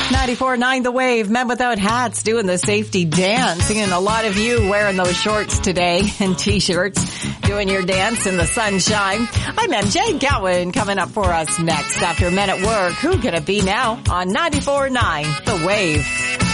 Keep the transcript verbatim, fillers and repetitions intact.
ninety-four point nine The Wave, men without hats doing the safety dance. And a lot of you wearing those shorts today and t-shirts, doing your dance in the sunshine. I'm M J Gowan coming up for us next after Men at Work. Who can it be now on ninety-four point nine The Wave?